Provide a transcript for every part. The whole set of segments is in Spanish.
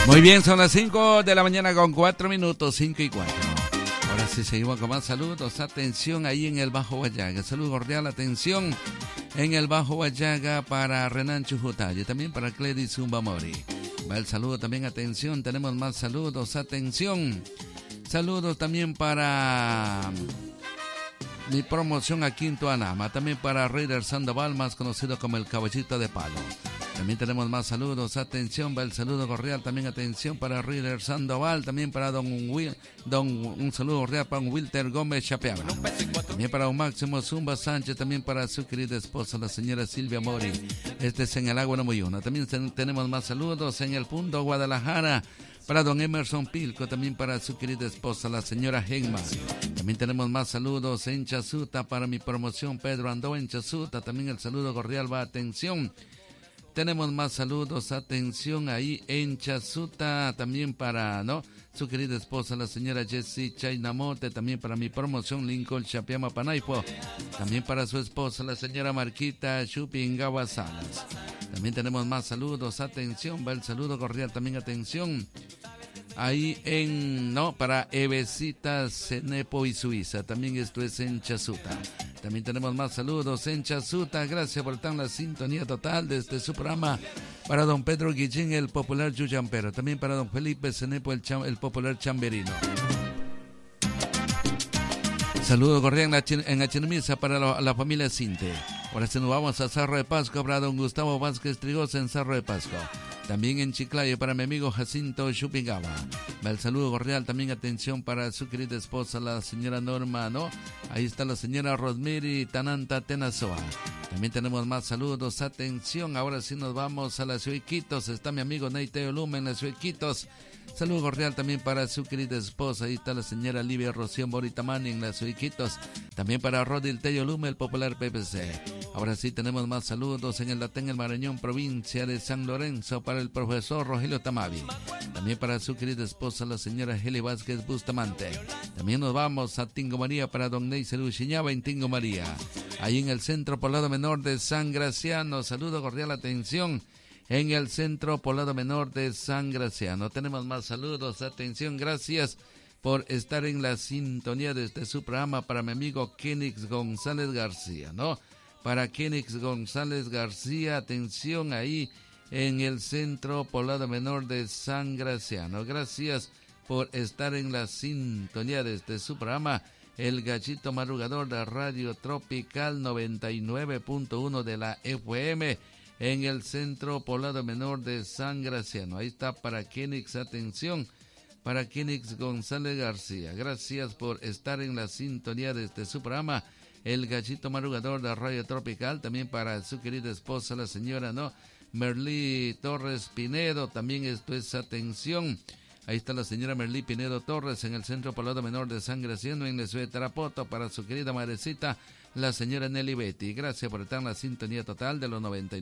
Muy bien, son las 5 de la mañana con 4 minutos, 5 y 4. Ahora sí seguimos con más saludos. Atención ahí en el Bajo Guayaga. Saludo cordial, atención en el Bajo Guayaga para Renan Chujutayo, también para Cledis Zumbamori. Va el saludo también, atención, tenemos más saludos, atención. Saludos también para mi promoción aquí en Tuanama, también para Raider Sandoval, más conocido como el Caballito de Palo. También tenemos más saludos, atención, va el saludo cordial, también atención para Raider Sandoval, también para un saludo cordial para un Wilter Gómez Chapeaba. También para un Máximo Zumba Sánchez, también para su querida esposa, la señora Silvia Mori. Este es en el Agua Namuyuna. También tenemos más saludos en el Punto Guadalajara, para don Emerson Pilco, también para su querida esposa, la señora Genma. También tenemos más saludos en Chasuta para mi promoción Pedro Andó en Chasuta. También el saludo cordial va, atención. Tenemos más saludos, atención ahí en Chasuta, también para su querida esposa, la señora Jessie Chainamote, también para mi promoción Lincoln Chapiama Panaipo, también para su esposa, la señora Marquita Chupingawa Salas. También tenemos más saludos, atención, va el saludo cordial, también atención. Ahí para Evecita Cenepo y Suiza, también esto es en Chasuta. También tenemos más saludos en Chasuta, gracias por estar en la sintonía total desde su programa. Para don Pedro Guillén, el popular yuyampero, también para don Felipe Cenepo, el popular chamberino. Saludo cordial en Achinamisa para la familia Cinte. Ahora nos vamos a Cerro de Pasco para don Gustavo Vázquez Trigosa en Cerro de Pasco. También en Chiclayo para mi amigo Jacinto Chupingawa. El saludo cordial, también atención para su querida esposa, la señora Norma, Ahí está la señora Rosmiri Tananta Tenazoa. También tenemos más saludos, atención, ahora sí nos vamos a la ciudad de Iquitos. Está mi amigo Neiteo Luma en la ciudad de Iquitos. Saludo cordial también para su querida esposa. Ahí está la señora Livia Rocío Boritamani en la ciudad de Iquitos. También para Rodil Tello Luma, el popular PPC. Ahora sí tenemos más saludos en el Latén, el Marañón, provincia de San Lorenzo, para el profesor Rogelio Tamavi. También para su querida esposa, la señora Heli Vázquez Bustamante. También nos vamos a Tingo María para don Neisel Uchiñaba en Tingo María. Ahí en el Centro Poblado Menor de San Graciano. Saludo cordial, atención. En el Centro Poblado Menor de San Graciano. Tenemos más saludos, atención, gracias por estar en la sintonía de este su programa para mi amigo Kenix González García, Para Kenix González García, atención ahí en el Centro Poblado Menor de San Graciano. Gracias por estar en la sintonía de este su programa, el Gallito Madrugador de Radio Tropical 99.1 de la FM. En el Centro Poblado Menor de San Graciano. Ahí está para Kenix, atención, para Kenix González García. Gracias por estar en la sintonía de este su programa, el Gallito Madrugador de Radio Tropical. También para su querida esposa, la señora, Merlí Torres Pinedo. También esto es atención. Ahí está la señora Merlí Pinedo Torres en el Centro Poblado Menor de San Graciano, en la ciudad de Tarapoto, para su querida madrecita, la señora Nelly Betty. Gracias por estar en la sintonía total de los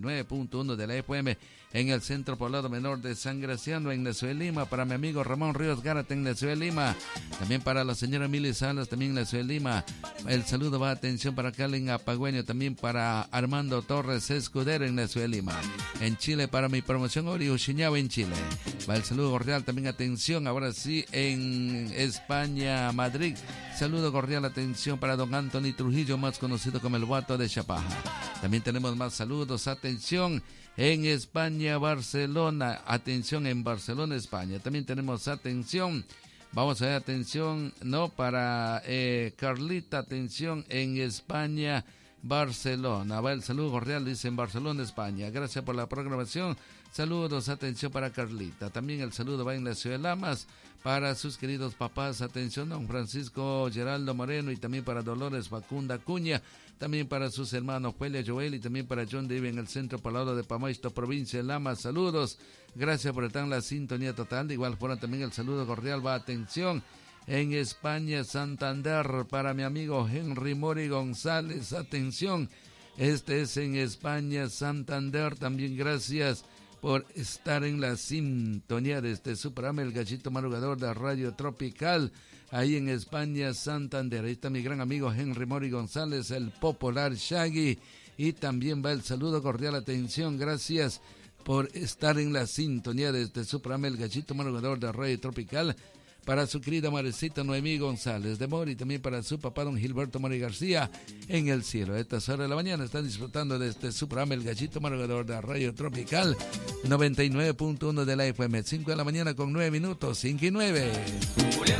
99.1 de la FM en el Centro Poblado Menor de San Graciano, en la ciudad de Lima, para mi amigo Ramón Ríos Gárate en la ciudad de Lima. También para la señora Mili Salas, también en la ciudad de Lima. El saludo va, atención, para Carlen Apagüeño, también para Armando Torres Escudero en la ciudad de Lima. En Chile, para mi promoción Ori Uchiñaba en Chile. Va el saludo cordial, también atención, ahora sí, en España, Madrid. Saludo cordial, atención, para don Anthony Trujillo, más conocido como el Guato de Chapaja. También tenemos más saludos, atención, en España, Barcelona, atención, en Barcelona, España. También tenemos atención, vamos a ver, atención, para Carlita, atención, en España, Barcelona. Va el saludo cordial, dice en Barcelona, España. Gracias por la programación. Saludos, atención para Carlita. También el saludo va en la ciudad de Lamas para sus queridos papás. Atención, don Francisco Geraldo Moreno, y también para Dolores Facunda Cuña. También para sus hermanos Felia Joel, y también para John Dave en el Centro Poblado de Pamaixto, provincia de Lamas. Saludos. Gracias por estar en la sintonía total. De igual forma también el saludo cordial va, atención, en España, Santander, para mi amigo Henry Mori González. Atención, este es en España, Santander. También gracias por estar en la sintonía de este su programa, el Gallito Madrugador de Radio Tropical, ahí en España, Santander. Ahí está mi gran amigo Henry Mori González, el popular Shaggy. Y también va el saludo cordial, atención, gracias por estar en la sintonía de este su programa El Gallito Madrugador de Radio Tropical. Para su querida madrecita Noemí González de Mori, y también para su papá don Gilberto Mori García en el cielo. A estas horas de la mañana están disfrutando de este su programa El Gallito Madrugador de Radio Tropical 99.1 de la FM. 5 de la mañana con 9 minutos, 5 y 9.